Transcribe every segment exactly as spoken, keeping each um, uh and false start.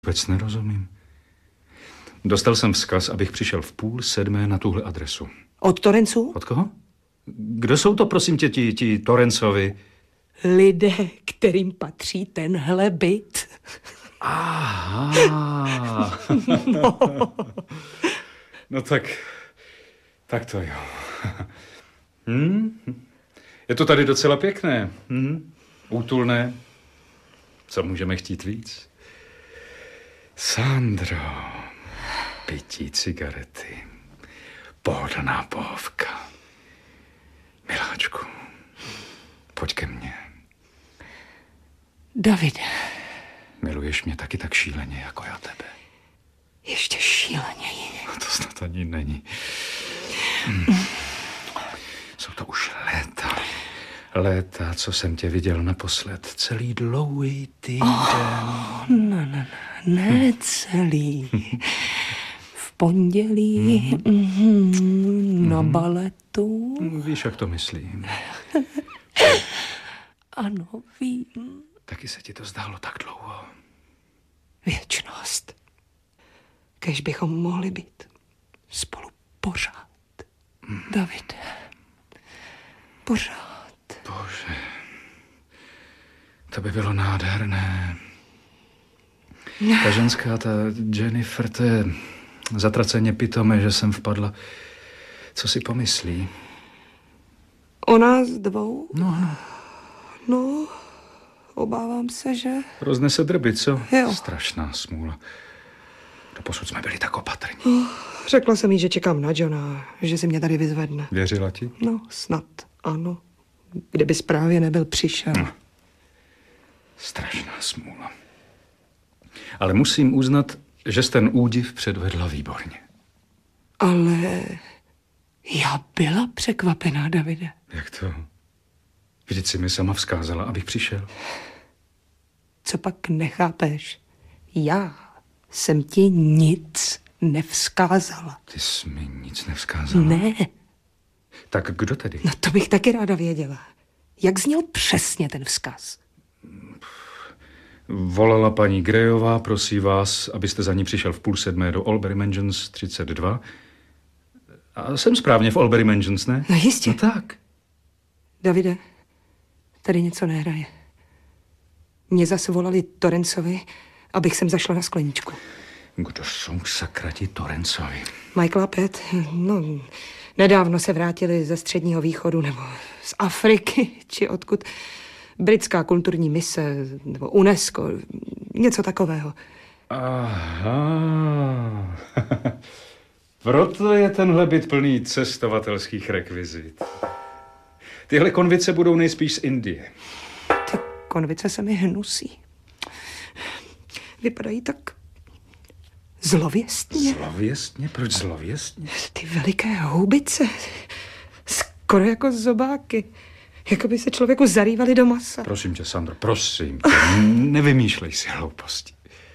Vůbec nerozumím. Dostal jsem vzkaz, abych přišel v půl sedmé na tuhle adresu. Od Torenců? Od koho? Kdo jsou to, prosím tě, ti, ti Torencovi? Lidé, kterým patří tenhle byt. Aha. No. No tak, tak to jo. Hm? Je to tady docela pěkné. Hm? Útulné. Co můžeme chtít víc? Sandro, pití cigarety, pohodlná pohovka. Miláčku, pojď ke mně. Davide. Miluješ mě taky tak šíleně, jako já tebe. Ještě šíleněji. No to snad ani není. Hm. Jsou to už léta. Léta, co jsem tě viděl naposled. Celý dlouhý týden. Oh, ne, ne, ne, celý. V pondělí mm. na baletu. Víš, jak to myslím. Ano, vím. Taky se ti to zdálo tak dlouho. Věčnost. Kež bychom mohli být spolu pořád. Mm. Davide. Pořád. Bože. To by bylo nádherné. Ta ženská, ta Jennifer, to je zatraceně pitomé, že jsem vpadla. Co si pomyslí? O nás dvou? No, ano. No, obávám se, že... Roznese drby, co? Jo. Strašná smůla. Doposud jsme byli tak opatrní. Oh, řekla jsem jí, že čekám na Johna, že si mě tady vyzvedne. Věřila ti? No, snad ano. Kdyby právě nebyl přišel. No. Strašná smůla. Ale musím uznat, že jsi ten údiv předvedla výborně. Ale já byla překvapená, Davide. Jak to? Vždyť si mi sama vzkázala, abych přišel. Co pak nechápeš? Já jsem ti nic nevzkázala. Ty jsi mi nic nevzkázala? Ne. Tak kdo tedy? No to bych taky ráda věděla. Jak zněl přesně ten vzkaz? Volala paní Greyová, prosí vás, abyste za ní přišel v půl sedmé do Albury Mansions třicet dva. A jsem správně v Albury Mansions, ne? No jistě. No tak. Davide, tady něco nehraje. Mě zase volali Torencovi, abych sem zašla na skleničku. Kdo jsou sakra ti Torencovi? Michael a Pat, no, nedávno se vrátili ze Středního východu, nebo z Afriky, či odkud. Britská kulturní mise, nebo UNESCO, něco takového. Aha. Proto je tenhle byt plný cestovatelských rekvizit. Tyhle konvice budou nejspíš z Indie. Ty konvice se mi hnusí. Vypadají tak zlověstně. Zlověstně? Proč zlověstně? Ty veliké houbice. Skoro jako zobáky. Jako by se člověku zarývali do masa. Prosím tě, Sandro, prosím tě. Nevymýšlej si hlouposti.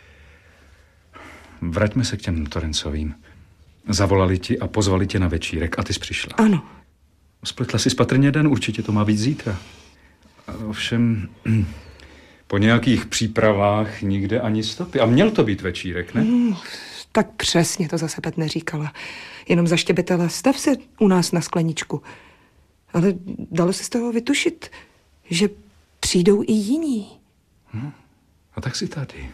Vraťme se k těm Torencovým. Zavolali ti a pozvali tě na večírek a ty jsi přišla. Ano. Spletla si spatrně den, určitě to má být zítra. Ovšem, po nějakých přípravách nikde ani stopy. A měl to být večírek, ne? Mm, tak přesně to zase Pet neříkala. Jenom zaštěbetala, stav se u nás na skleničku. Ale dalo se z toho vytušit, že přijdou i jiní. Hm, a tak si tady.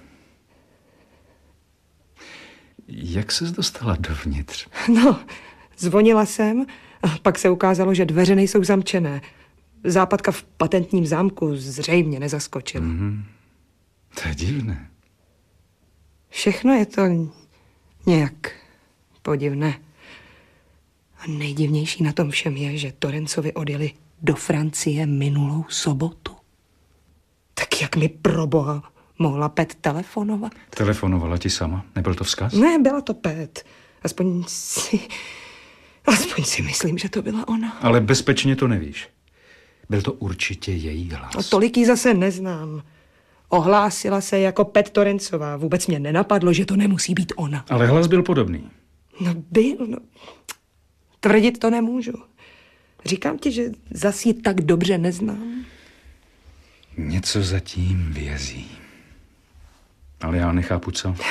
Jak ses dostala dovnitř? No, zvonila jsem a pak se ukázalo, že dveře nejsou zamčené. Západka v patentním zámku zřejmě nezaskočila. Mm-hmm. To je divné. Všechno je to nějak podivné. A nejdivnější na tom všem je, že Torencovi odjeli do Francie minulou sobotu. Tak jak mi proboha mohla Pet telefonovat? Telefonovala ti sama? Nebyl to vzkaz? Ne, byla to Pet. Aspoň si... Aspoň si myslím, že to byla ona. Ale bezpečně to nevíš. Byl to určitě její hlas. A tolik jí zase neznám. Ohlásila se jako Pet Torencová. Vůbec mě nenapadlo, že to nemusí být ona. Ale hlas byl podobný. No byl, no. Tvrdit to nemůžu. Říkám ti, že zas ji tak dobře neznám. Něco zatím vězí. Ale já nechápu, co.